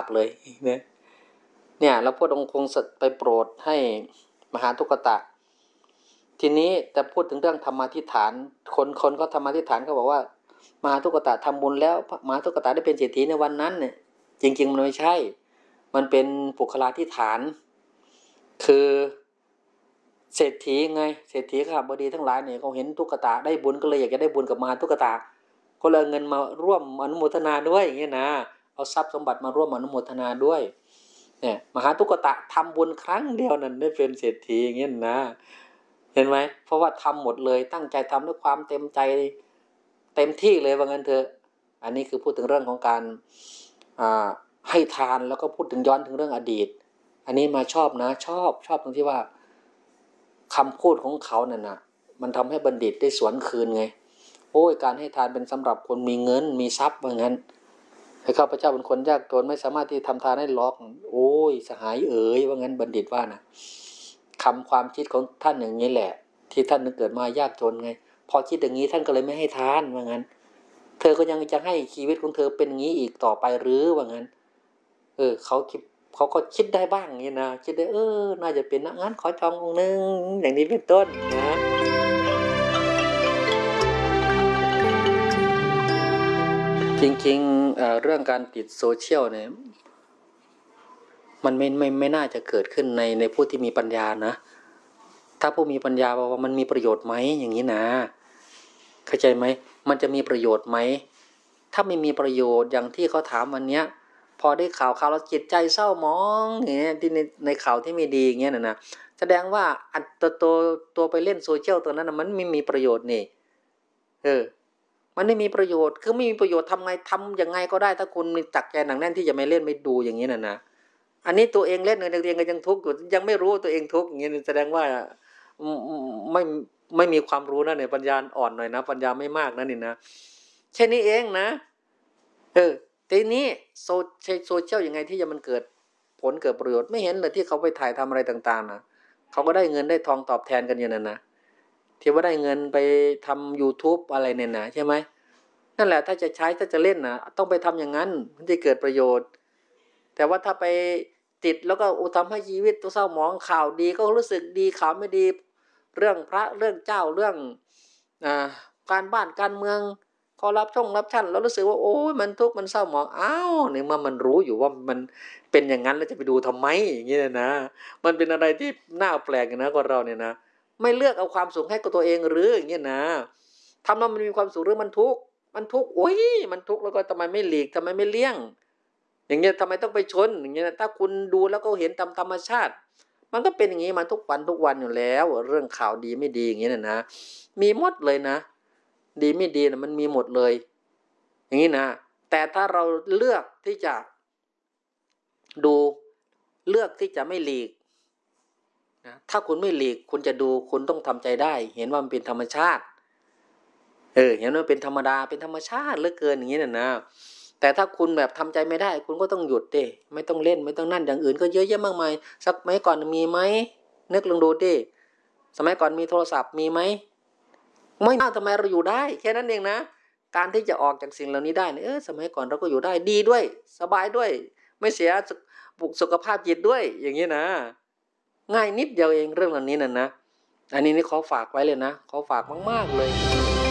เลยเนี่ยแล้วพระองค์คงไปโปรดให้มหาทุกขตะทีนี้แต่พูดถึงเรื่องธรรมาธิฐานคนก็ธรรมาธิฐานเขาบอกว่ามหาทุกขตะทำบุญแล้วมหาทุกขตะได้เป็นเศรษฐีในวันนั้นเนี่ยจริงๆมันไม่ใช่มันเป็นปุคลาธิฐานคือเศรษฐีไงเศรษฐีข้าบดีทั้งหลายเนี่ยเขาเห็นทุกขตะได้บุญก็เลยอยากจะได้บุญกับมหาทุกขตะก็เลยเงินมาร่วมอนุโมทนาด้วยอย่างเงี้ยนะเอาทรัพย์สมบัติมาร่วมอนุโมทนาด้วยเนี่ยมหาทุกขตะทำบุญครั้งเดียวนั้นได้เป็นเศรษฐีอย่างเงี้ยนะเห็นไหมเพราะว่าทำหมดเลยตั้งใจทำด้วยความเต็มใจเต็มที่เลยว่างั้นเถอะอันนี้คือพูดถึงเรื่องของการให้ทานแล้วก็พูดถึงย้อนถึงเรื่องอดีตอันนี้มาชอบนะชอบตรงที่ว่าคำพูดของเขาเนี่ยนะมันทำให้บัณฑิตได้สวนคืนไงโอ้ยการให้ทานเป็นสำหรับคนมีเงินมีทรัพย์ว่างั้นให้ข้าพเจ้าเป็นคนยากจนไม่สามารถที่ทำทานได้หรอกโอ้ยสหายเอ๋ยว่างั้นบัณฑิตว่านะความคิดของท่านอย่างนี้แหละที่ท่านเกิดมายากจนไงพอคิดอย่างนี้ท่านก็เลยไม่ให้ทานว่างั้นเธอก็ยังจะให้ชีวิตของเธอเป็นงี้อีกต่อไปหรือว่างั้นเขาก็คิดได้บ้างอย่างนี้นะคิดได้น่าจะเป็นงั้นขอจององค์นึงอย่างนี้เป็นต้นนะจริงๆเรื่องการติดโซเชียลเนี่ยมันไม่น่าจะเกิดขึ้นในผู้ที่มีปัญญานะถ้าผู้มีปัญญาบอกว่ามันมีประโยชน์ไหมอย่างนี้นะเข้าใจไหมมันจะมีประโยชน์ไหมถ้าไม่มีประโยชน์อย่างที่เขาถามวันเนี้ยพอได้ข่าวแล้วจิตใจเศร้าหมองอย่างเงี้ยที่ในข่าวที่ไม่ดีอย่างเงี้ยนะแสดงว่าอัตตัวไปเล่นโซเชียลตัวนั้นมันไม่มีประโยชน์นี่มันไม่มีประโยชน์คือไม่มีประโยชน์ทำยังไงก็ได้ถ้าคุณมีจักใจหนักแน่นที่จะไม่เล่นไม่ดูอย่างนี้นะอันนี้ตัวเองเล่นเองก็ยังทุกข์อยู่ยังไม่รู้ตัวเองทุกข์อย่างนี้แสดงว่าไม่มีความรู้นะเนี่ยปัญญาอ่อนหน่อยนะปัญญาไม่มากนะนี่นะแค่นี้เองนะทีนี้โซเชียลยังไงที่จะมันเกิดผลเกิดประโยชน์ไม่เห็นเลยที่เขาไปถ่ายทำอะไรต่างๆนะเขาก็ได้เงินได้ทองตอบแทนกันอยู่นั่นนะที่ว่าได้เงินไปทำ YouTube อะไรเนี่ยนะใช่ไหมนั่นแหละถ้าจะใช้ถ้าจะเล่นนะต้องไปทำอย่างนั้นมันจะเกิดประโยชน์แต่ว่าถ้าไปติดแล้วก็ทำให้ชีวิตตัวเศร้าหมองข่าวดีก็รู้สึกดีข่าวไม่ดีเรื่องพระเรื่องเจ้าเรื่องการบ้านการเมืองขอรับชั่นแล้วรู้สึกว่าโอ้ยมันทุกข์มันเศร้าหมองอ้าวเนี่ยมันรู้อยู่ว่ามันเป็นอย่างนั้นแล้วจะไปดูทำไมอย่างนี้นะมันเป็นอะไรที่น่าแปลกนะคนเราเนี่ยนะไม่เลือกเอาความสุขให้กับตัวเองหรืออย่างนี้นะทำแล้วมันมีความสุขหรือมันทุกข์โอ้ยมันทุกข์แล้วก็ทำไมไม่หลีกทำไมไม่เลี่ยงอย่างเงี้ยทำไมต้องไปชนอย่างเงี้ยถ้าคุณดูแล้วก็เห็นตามธรรมชาติมันก็เป็นอย่างนี้มาทุกวันอยู่แล้วเรื่องข่าวดีไม่ดีอย่างเงี้ยนะมีหมดเลยนะดีไม่ดีนะมันมีหมดเลยอย่างนี้นะแต่ถ้าเราเลือกที่จะดูเลือกที่จะไม่หลีกนะถ้าคุณไม่หลีกคุณจะดูคุณต้องทำใจได้เห็นว่ามันเป็นธรรมชาติเห็นว่าเป็นธรรมดาเป็นธรรมชาติเหลือเกินอย่างนี้นะแต่ถ้าคุณแบบทำใจไม่ได้คุณก็ต้องหยุดดิไม่ต้องเล่นไม่ต้องนั่นอย่างอื่นก็เยอะแยะมากมายสักสมัยก่อนมีไหมนึกลองดูดิสมัยก่อนมีโทรศัพท์มีไหมไม่มากทำไมเราอยู่ได้แค่นั้นเองนะการที่จะออกจากสิ่งเหล่านี้ได้เนี่ยสมัยก่อนเราก็อยู่ได้ดีด้วยสบายด้วยไม่เสียสุขภาพจิตด้วยอย่างนี้นะง่ายนิดเดียวเองเรื่องเหล่านี้นะอันนี้ขอฝากไว้เลยนะขอฝากมากๆเลย